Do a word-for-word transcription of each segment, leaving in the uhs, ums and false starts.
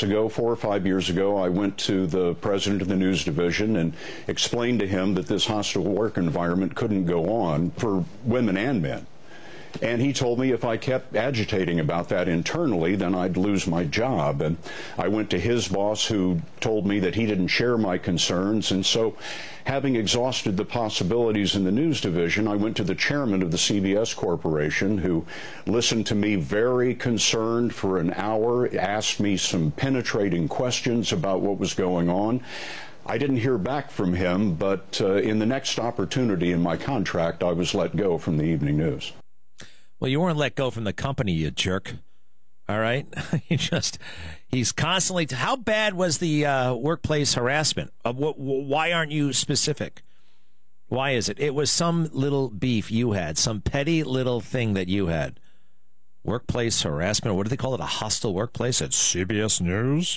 years ago, four or five years ago, I went to the president of the news division and explained to him that this hostile work environment couldn't go on for women and men. And he told me if I kept agitating about that internally, then I'd lose my job. And I went to his boss, who told me that he didn't share my concerns. And so, having exhausted the possibilities in the news division, I went to the chairman of the C B S Corporation, who listened to me very concerned for an hour, asked me some penetrating questions about what was going on. I didn't hear back from him, but uh, in the next opportunity in my contract, I was let go from the evening news. Well, you weren't let go from the company, you jerk. All right? he just, he's constantly, how bad was the uh, workplace harassment? Uh, wh- wh- why aren't you specific? Why is it? It was some little beef you had, some petty little thing that you had. Workplace harassment, what do they call it? A hostile workplace at C B S News?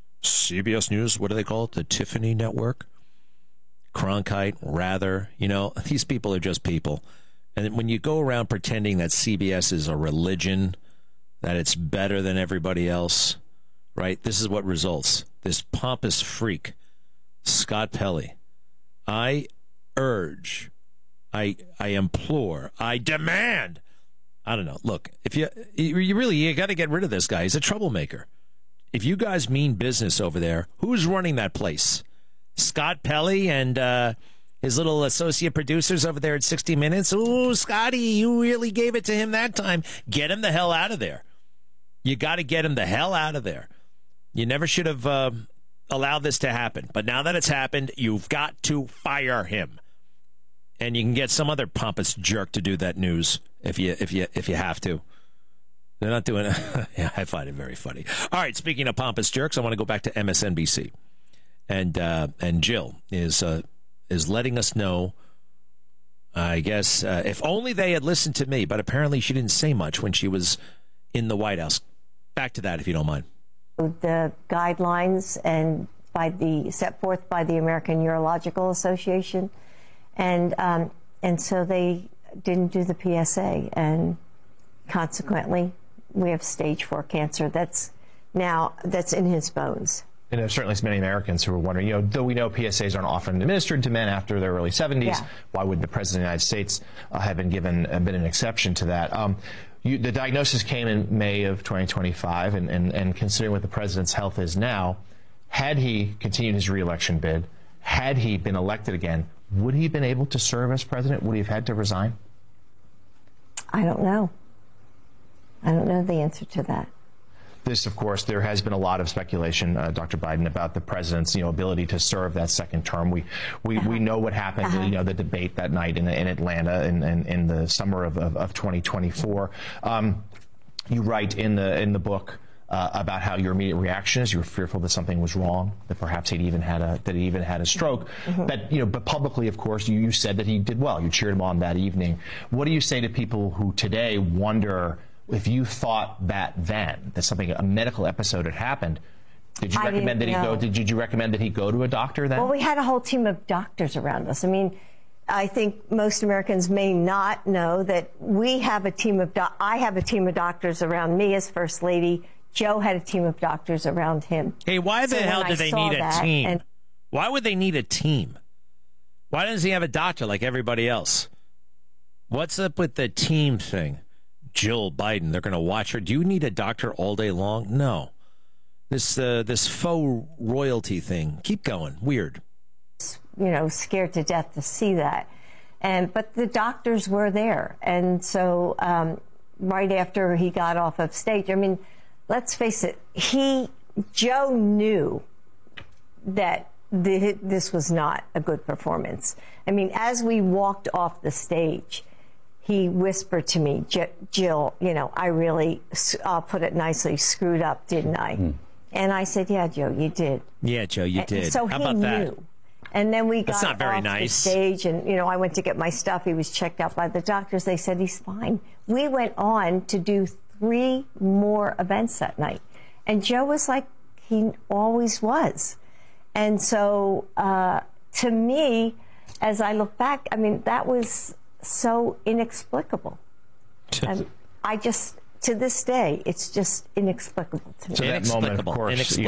C B S News, what do they call it? The Tiffany Network? Cronkite, Rather, you know, these people are just people. And when you go around pretending that C B S is a religion, that it's better than everybody else, right? This is what results. This pompous freak, Scott Pelley. I urge, I I implore, I demand. I don't know. Look, if you you really you got to get rid of this guy. He's a troublemaker. If you guys mean business over there, who's running that place? Scott Pelley and uh, his little associate producers over there at sixty minutes. Ooh, Scotty, you really gave it to him that time. Get him the hell out of there. You got to get him the hell out of there. You never should have uh, allowed this to happen. But now that it's happened, you've got to fire him. And you can get some other pompous jerk to do that news if you if you if you have to. They're not doing it. Yeah, I find it very funny. All right, speaking of pompous jerks, I want to go back to M S N B C. And uh, and Jill is uh, is letting us know, I guess, uh, if only they had listened to me, but apparently she didn't say much when she was in the White House. Back to that, if you don't mind. The guidelines and by the set forth by the American Urological Association, and um, and so they didn't do the P S A, and consequently, we have stage four cancer. That's now that's in his bones. And there's certainly many Americans who are wondering, you know, though we know P S As aren't often administered to men after their early seventies, yeah. Why would the President of the United States uh, have been given uh, been an exception to that? Um, you, the diagnosis came in May of twenty twenty-five, and, and, and considering what the President's health is now, had he continued his reelection bid, had he been elected again, would he have been able to serve as President? Would he have had to resign? I don't know. I don't know the answer to that. This, of course, there has been a lot of speculation, uh, Doctor Biden, about the president's, you know, ability to serve that second term. We we, uh-huh. we know what happened, uh-huh. you know, the debate that night in, in Atlanta in, in, in the summer of, of, of twenty twenty-four. Um, you write in the in the book uh, about how your immediate reaction is you were fearful that something was wrong, that perhaps he'd even had a that he even had a stroke. Mm-hmm. But you know, but publicly, of course, you, you said that he did well. You cheered him on that evening. What do you say to people who today wonder, if you thought that then, that something, a medical episode had happened, did you I recommend that he know. go, did, did you recommend that he go to a doctor then? Well, we had a whole team of doctors around us. I mean, I think most Americans may not know that we have a team of, do- I have a team of doctors around me as First Lady. Joe had a team of doctors around him. Hey, why the so hell do they need a team? And- why would they need a team? Why doesn't he have a doctor like everybody else? What's up with the team thing? Jill Biden, they're going to watch her. Do you need a doctor all day long? No. This uh, this faux royalty thing. Keep going. Weird. You know, scared to death to see that. And but the doctors were there. And so um, right after he got off of stage, I mean, let's face it, he, Joe knew that the, this was not a good performance. I mean, as we walked off the stage, he whispered to me, Jill, you know, I really, I'll put it nicely, screwed up, didn't I? Mm. And I said, yeah, Joe, you did. Yeah, Joe, you did. And so How he about knew. that? And then we That's got not very off nice. the stage, and, you know, I went to get my stuff. He was checked out by the doctors. They said he's fine. We went on to do three more events that night. And Joe was like he always was. And so uh, to me, as I look back, I mean, that was so inexplicable. um, I just, to this day, it's just inexplicable to me. So that moment, of course,